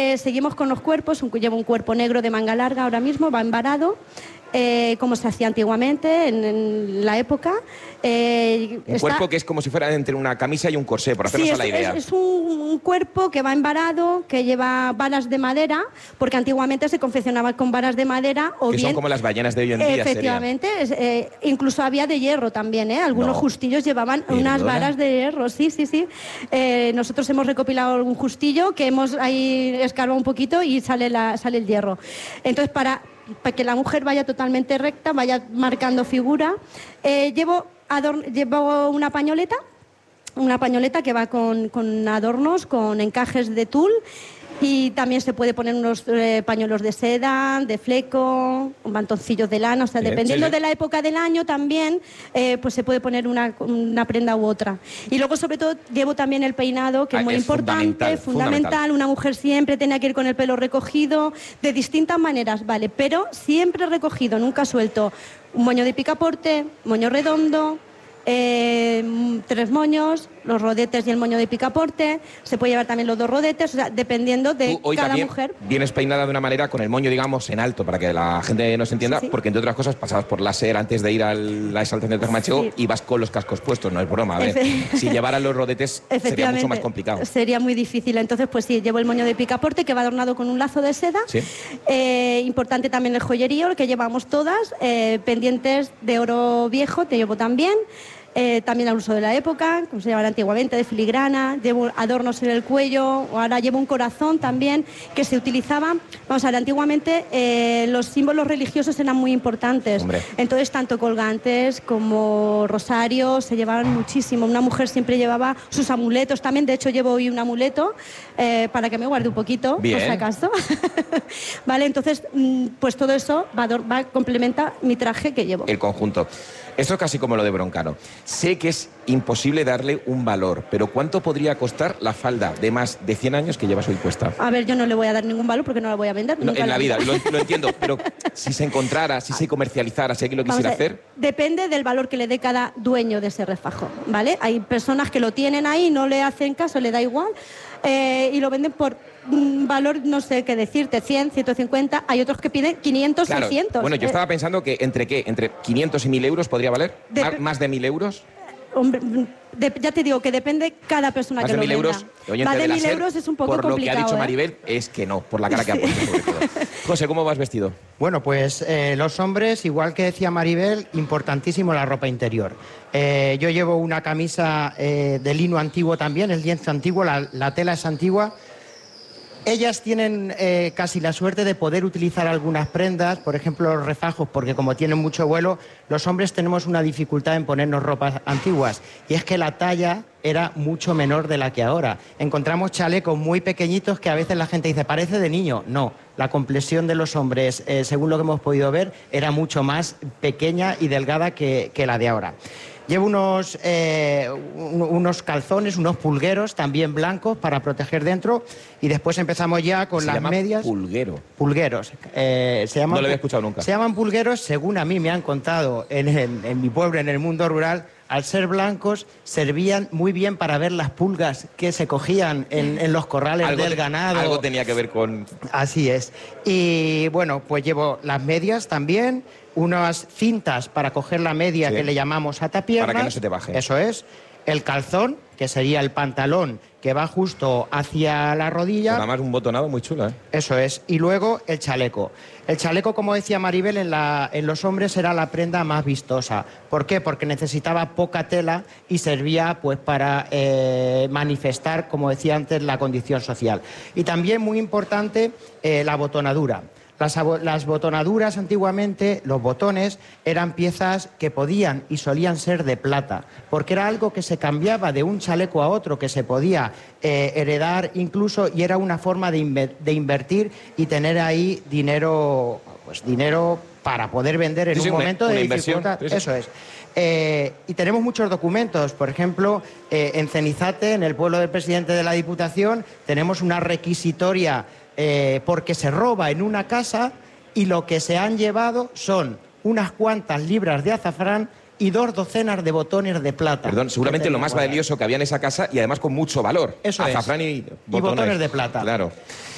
seguimos con los cuerpos. Llevo un cuerpo negro de manga larga ahora mismo, va embarado. Como se hacía antiguamente en la época. Un cuerpo que es como si fuera entre una camisa y un corsé, por hacernos la idea. Es un cuerpo que va embarado, que lleva varas de madera, porque antiguamente se confeccionaba con varas de madera o que bien... son como las ballenas de hoy en día. Efectivamente, incluso había de hierro también, ¿eh? Algunos justillos llevaban unas varas de hierro, sí. Nosotros hemos recopilado algún justillo que hemos ahí escarbado un poquito y sale el hierro. Entonces, para que la mujer vaya totalmente recta, vaya marcando figura. Llevo una pañoleta que va con adornos, con encajes de tul, y también se puede poner unos pañuelos de seda, de fleco, mantoncillos de lana, o sea, dependiendo de la época del año también, pues se puede poner una prenda u otra. Y luego, sobre todo, llevo también el peinado, que es muy importante, fundamental. Una mujer siempre tiene que ir con el pelo recogido, de distintas maneras, ¿vale? Pero siempre recogido, nunca suelto. Un moño de picaporte, moño redondo, 3 moños, los rodetes y el moño de picaporte. Se puede llevar también los 2 rodetes, o sea, dependiendo de cada mujer. Vienes peinada de una manera con el moño, digamos, en alto, para que la gente nos entienda, porque entre otras cosas pasabas por láser antes de ir a la exaltación del Termacheo y vas con los cascos puestos, no es broma. A ver, si llevaran los rodetes sería mucho más complicado. Sería muy difícil. Entonces, pues sí, llevo el moño de picaporte, que va adornado con un lazo de seda. Importante también el joyerío, el que llevamos todas, pendientes de oro viejo, te llevo también. También al uso de la época, como se llevaba antiguamente, de filigrana. Llevo adornos en el cuello, o ahora llevo un corazón también, que se utilizaba. Vamos a ver, antiguamente los símbolos religiosos eran muy importantes. Entonces, tanto colgantes como rosarios se llevaban muchísimo. Una mujer siempre llevaba sus amuletos también. De hecho, llevo hoy un amuleto para que me guarde un poquito, por si acaso. Vale, entonces, pues todo eso complementa mi traje que llevo. El conjunto. Esto es casi como lo de Broncano. Sé que es imposible darle un valor, pero ¿cuánto podría costar la falda de más de 100 años que llevas hoy puesta? A ver, yo no le voy a dar ningún valor porque no la voy a vender. En la vida, lo entiendo, pero si se encontrara, si se comercializara, si alguien lo quisiera hacer... Depende del valor que le dé cada dueño de ese refajo, ¿vale? Hay personas que lo tienen ahí, no le hacen caso, le da igual, y lo venden por un valor, no sé qué decirte, 100, 150, hay otros que piden 500, 600. Bueno, yo estaba pensando que ¿entre 500 y 1.000 euros podría valer? ¿Más de 1.000 euros? Hombre, ya te digo que depende cada persona que lo venda. Más de 1.000 euros, más de 1.000 euros es un poco complicado. Por lo que ha dicho Maribel, es que no, por la cara que ha puesto sobre todo. José, ¿cómo vas vestido? Bueno, pues los hombres, igual que decía Maribel, importantísimo la ropa interior. Yo llevo una camisa de lino antiguo también, el lienzo antiguo, la tela es antigua. Ellas tienen casi la suerte de poder utilizar algunas prendas, por ejemplo los refajos, porque como tienen mucho vuelo, los hombres tenemos una dificultad en ponernos ropas antiguas, y es que la talla era mucho menor de la que ahora. Encontramos chalecos muy pequeñitos que a veces la gente dice, parece de niño. No, la complexión de los hombres, según lo que hemos podido ver, era mucho más pequeña y delgada que la de ahora. Llevo unos calzones, unos pulgueros también blancos para proteger dentro, y después empezamos ya con las medias. Pulgueros. Se llaman, no lo había escuchado nunca. Se llaman pulgueros, según a mí me han contado en mi pueblo, en el mundo rural. Al ser blancos, servían muy bien para ver las pulgas que se cogían en los corrales del ganado. Algo tenía que ver con... Así es. Y bueno, pues llevo las medias también, unas cintas para coger la media que le llamamos atapiernas. Para que no se te baje. Eso es. El calzón, que sería el pantalón que va justo hacia la rodilla. Pues además un botonado muy chulo, ¿eh? Eso es. Y luego el chaleco. El chaleco, como decía Maribel, en los hombres era la prenda más vistosa. ¿Por qué? Porque necesitaba poca tela y servía pues para manifestar, como decía antes, la condición social. Y también muy importante la botonadura. Las botonaduras antiguamente, los botones, eran piezas que podían y solían ser de plata, porque era algo que se cambiaba de un chaleco a otro, que se podía heredar incluso, y era una forma de invertir y tener ahí dinero, pues dinero para poder vender en un momento de dificultad. Eso es. Y tenemos muchos documentos. Por ejemplo, en Cenizate, en el pueblo del presidente de la Diputación, tenemos una requisitoria porque se roba en una casa, y lo que se han llevado son unas cuantas libras de azafrán y 2 docenas de botones de plata. Perdón, seguramente lo más valioso que había en esa casa, y además con mucho valor. Eso azafrán es. Y botones de plata. Claro.